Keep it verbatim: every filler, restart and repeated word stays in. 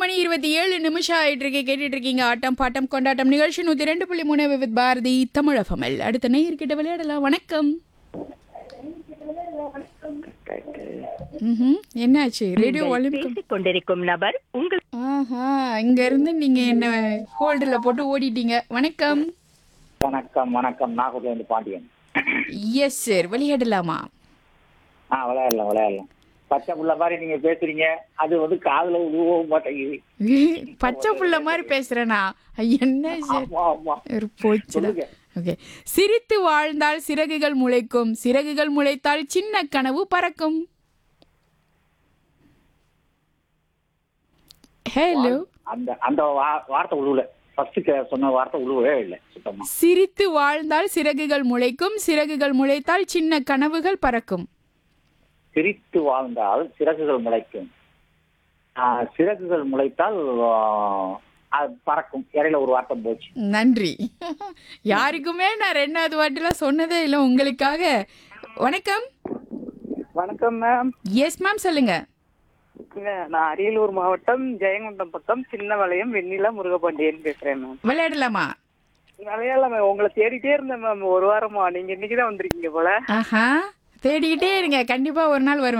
மணி இருபத்தி ஏழு நிமிஷம் ஆயிட்டு இருக்கு. கேட்டுட்டு இருக்கீங்க ஆட்டம் பாட்டம் கொண்டாட்டம் நிகழ்ச்சி நூத்தி ரெண்டு புள்ளி மூணு வித் பாரதி தமிழகமல். அடுத்த நேயர்கிட்ட விளையாடலாம். வணக்கம். ம்ஹும். என்னாச்சு? ரேடியோ வால்யூம் பேசிக் கொண்டிருக்கும் நபர் உங்கள் ஆஹா, இங்க இருந்து நீங்க என்ன ஹோல்டர்ல போட்டு ஓடிட்டீங்க. வணக்கம். வணக்கம் வணக்கம் நாகூர்லேருந்து பாண்டியன். எஸ் சார், விளையாடலாமா? ஆ விளையாடலாம் விளையாடலாம். பச்சை புள்ள மாதிரி நீங்க பேசுறீங்க, அது வந்து காதுல உருவவும் மாட்டேங்குது. பச்சை புள்ள மாதிரி பேசுறேனா? என்ன சார் ஆமா ஆமா ஒரு போச்சுடா. சொல்லுங்க. ஓகே. சிரித்து வாழ்ந்தால் சிறகுகள் முளைக்கும், சிறகுகள் முளைத்தால் சின்ன கனவு பறக்கும். ஹலோ. அந்த அந்த வா- வார்த்தை உழுவல. ஃபர்ஸ்ட் சொன்ன வார்த்தை உழுவவே இல்லை சுத்தமா. சிரித்து வாழ்ந்தால் சிறகுகள் முளைக்கும், சிறகுகள் முளைத்தால் சின்ன கனவுகள் பறக்கும். சிரித்து வாழ்ந்தால் சிறகுகள் முளைக்கும். ஆ, சிறகுகள் முளைத்தால் ஆ, அது பறக்கும். இடையில ஒரு வார்த்தை போச்சு. நன்றி. யாருக்குமே நான் ரெண்டாவது வாட்டிலாம் சொன்னதே இல்லை உங்களுக்காக. வணக்கம். வணக்கம் மேம். எஸ் மேம், சொல்லுங்க. நான் அரியலூர் மாவட்டம் ஜெயங்கொண்டம் பக்கம் சின்ன வளையம் வெண்ணிலா முருகபாண்டியன் பேசுறேன் மேம். விளையாடலாமா? விளையாடல மேம். உங்களை தேடிட்டே இருந்தேன் மேம் ஒரு வாரமா. நீங்க இன்னைக்குதான் வந்திருக்கீங்க போல. ஆஹா, தேடிக்கிட்டே இருங்க, கண்டிப்பா ஒரு நாள் வருவேன்.